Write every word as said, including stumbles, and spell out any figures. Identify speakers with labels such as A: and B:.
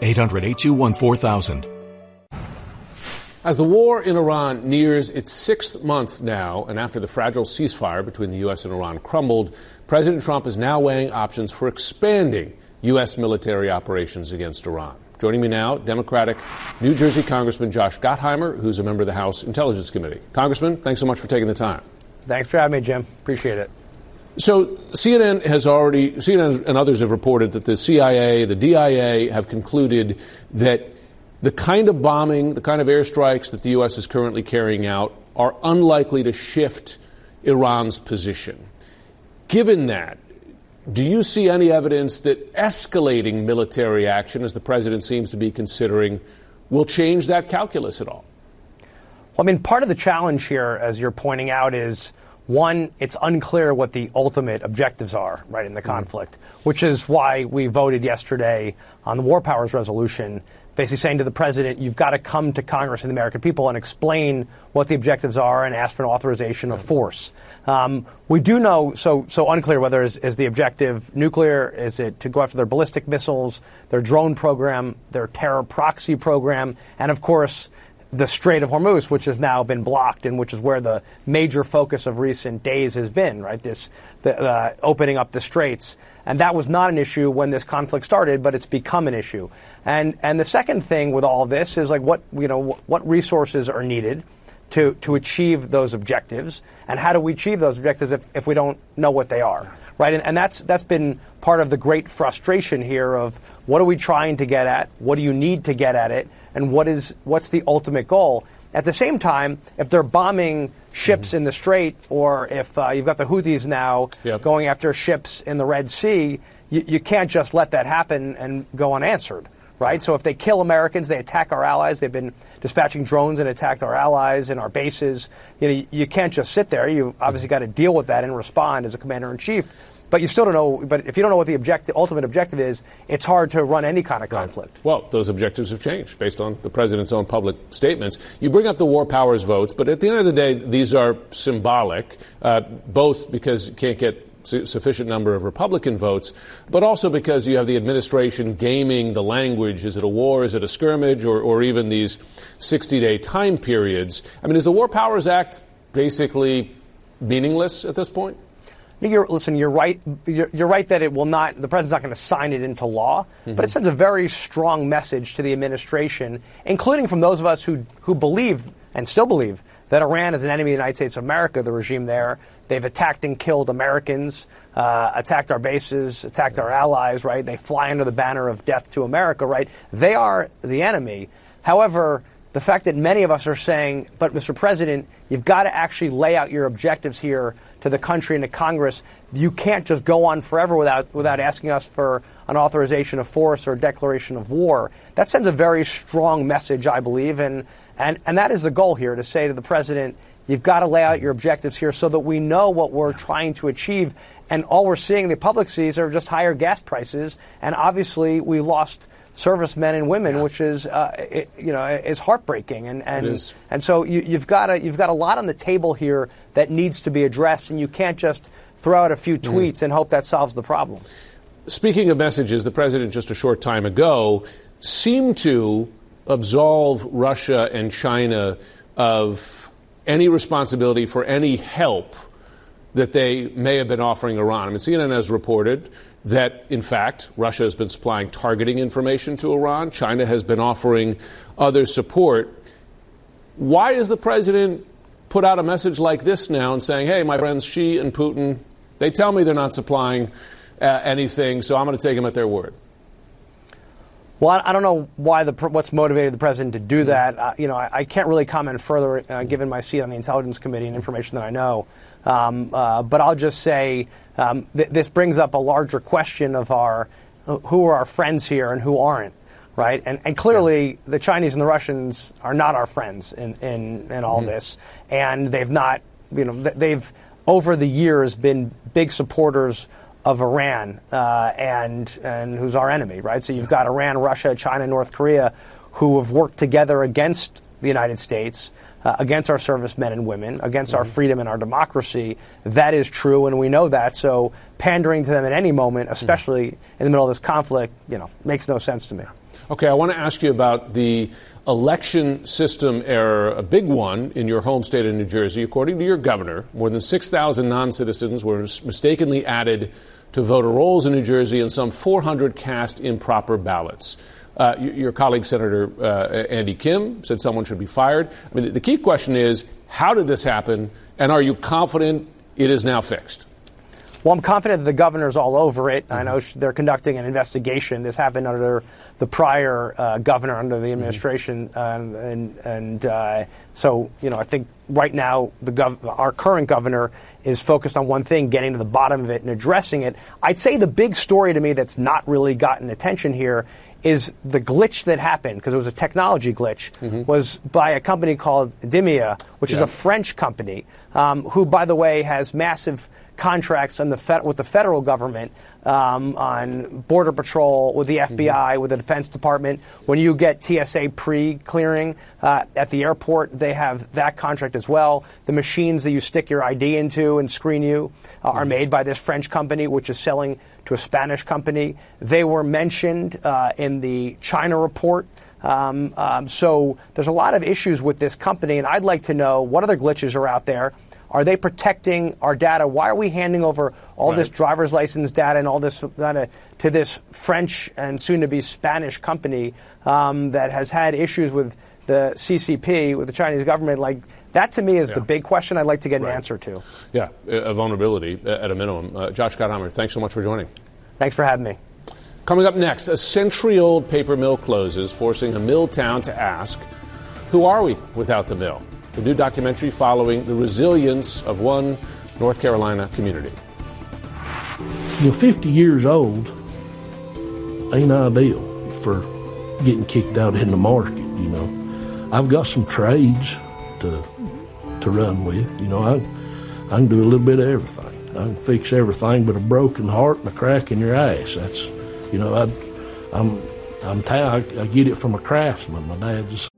A: eight hundred, eight two one, four thousand.
B: As the war in Iran nears its sixth month now, and after the fragile ceasefire between the U S and Iran crumbled, President Trump is now weighing options for expanding U S military operations against Iran. Joining me now, Democratic New Jersey Congressman Josh Gottheimer, who's a member of the House Intelligence Committee. Congressman, thanks so much for taking the time.
C: Thanks for having me, Jim. Appreciate it.
B: So C N N has already, C N N and others have reported that the C I A, the D I A have concluded that the kind of bombing, the kind of airstrikes that the U S is currently carrying out are unlikely to shift Iran's position. Given that, do you see any evidence that escalating military action, as the president seems to be considering, will change that calculus at all?
C: Well, I mean, part of the challenge here, as you're pointing out, is, one, it's unclear what the ultimate objectives are, right, in the conflict, mm-hmm. which is why we voted yesterday on the War Powers Resolution, basically saying to the president, you've got to come to Congress and the American people and explain what the objectives are and ask for an authorization of force. Um, we do know, so so unclear whether is, is the objective nuclear, is it to go after their ballistic missiles, their drone program, their terror proxy program, and of course the Strait of Hormuz, which has now been blocked and which is where the major focus of recent days has been, right, this the, uh, opening up the straits. And that was not an issue when this conflict started, but it's become an issue. And and the second thing with all of this is, like, what you know what resources are needed to to achieve those objectives, and how do we achieve those objectives if, if we don't know what they are, right? And, and that's that's been part of the great frustration here of what are we trying to get at, what do you need to get at it, and what is what's the ultimate goal. At the same time, if they're bombing ships mm-hmm. in the Strait, or if uh, you've got the Houthis now yep. going after ships in the Red Sea, you, you can't just let that happen and go unanswered, right? So if they kill Americans, they attack our allies. They've been dispatching drones and attacked our allies and our bases. You know, you, you can't just sit there. You obviously got to deal with that and respond as a commander-in-chief. But you still don't know. But if you don't know what the object, the ultimate objective is, it's hard to run any kind of conflict.
B: Right. Well, those objectives have changed based on the president's own public statements. You bring up the war powers votes, but at the end of the day, these are symbolic, uh, both because you can't get su- sufficient number of Republican votes, but also because you have the administration gaming the language. Is it a war? Is it a skirmish? Or, or even these sixty-day time periods? I mean, is the War Powers Act basically meaningless at this point?
C: You're, listen, you're right. You're, you're right that it will not. The president's not going to sign it into law, mm-hmm. but it sends a very strong message to the administration, including from those of us who who believe and still believe that Iran is an enemy of the United States of America. The regime there, they've attacked and killed Americans, uh, attacked our bases, attacked our allies. Right? They fly under the banner of death to America. Right? They are the enemy. However, the fact that many of us are saying, but Mister President, you've got to actually lay out your objectives here to the country and to Congress. You can't just go on forever without without asking us for an authorization of force or a declaration of war. That sends a very strong message, I believe, and and, and that is the goal here, to say to the president, you've got to lay out your objectives here so that we know what we're trying to achieve. And all we're seeing, the public sees, are just higher gas prices, and obviously we lost servicemen and women, yeah. which is, uh, it, you know, is heartbreaking, and and and so you, you've got a you've got a lot on the table here that needs to be addressed, and you can't just throw out a few tweets mm. and hope that solves the problem.
B: Speaking of messages, the president just a short time ago seemed to absolve Russia and China of any responsibility for any help that they may have been offering Iran. I mean, C N N has reported that, in fact, Russia has been supplying targeting information to Iran. China has been offering other support. Why does the president put out a message like this now and saying, hey, my friends, Xi and Putin, they tell me they're not supplying uh, anything, so I'm going to take them at their word?
C: Well, I don't know why the what's motivated the president to do that. Uh, you know, I, I can't really comment further, uh, given my seat on the Intelligence Committee and information that I know. Um, uh, but I'll just say um, th- this brings up a larger question of our uh, who are our friends here and who aren't, right? And, and clearly yeah. the Chinese and the Russians are not our friends in, in, in all mm-hmm. this. And they've not, you know, they've over the years been big supporters of Iran uh, and and who's our enemy, right? So you've got Iran, Russia, China, North Korea, who have worked together against the United States, uh, against our servicemen and women, against mm-hmm. our freedom and our democracy. That is true, and we know that. So pandering to them at any moment, especially mm-hmm. in the middle of this conflict, you know, makes no sense to me.
B: Okay, I want to ask you about the election system error, a big one in your home state of New Jersey. According to your governor, more than six thousand non-citizens were mistakenly added to voter rolls in New Jersey, and some four hundred cast improper ballots. Uh, your colleague, Senator uh, Andy Kim, said someone should be fired. I mean, the key question is, how did this happen, and are you confident it is now fixed?
C: Well, I'm confident that the governor's all over it. Mm-hmm. I know they're conducting an investigation. This happened under the prior uh, governor, under the administration, mm-hmm. um, and and uh, so you know I think right now the gov- our current governor is focused on one thing, getting to the bottom of it and addressing it. I'd say the big story to me that's not really gotten attention here is the glitch that happened, because it was a technology glitch, mm-hmm. was by a company called Dimia, which yeah. is a French company, um, who, by the way, has massive contracts on the fed- with the federal government um, on Border Patrol, with the F B I, mm-hmm. with the Defense Department. When you get T S A pre-clearing uh, at the airport, they have that contract as well. The machines that you stick your I D into and screen you uh, mm-hmm. are made by this French company, which is selling to a Spanish company. They were mentioned uh, in the China report. Um, um, so there's a lot of issues with this company, and I'd like to know what other glitches are out there. Are they protecting our data? Why are we handing over all right. this driver's license data and all this data to this French and soon-to-be Spanish company um, that has had issues with the C C P, with the Chinese government? Like, that to me is yeah. the big question I'd like to get right. an answer to.
B: Yeah, a vulnerability at a minimum. Uh, Josh Gottheimer, thanks so much for joining.
C: Thanks for having me.
B: Coming up next, a century-old paper mill closes, forcing a mill town to ask, who are we without the mill? The new documentary following the resilience of one North Carolina community.
D: You know, fifty years old ain't ideal for getting kicked out in the market, you know. I've got some trades to to run with. You know, I, I can do a little bit of everything. I can fix everything but a broken heart and a crack in your ass. That's, you know, I, I'm, I'm ta- I, I get it from a craftsman. My dad's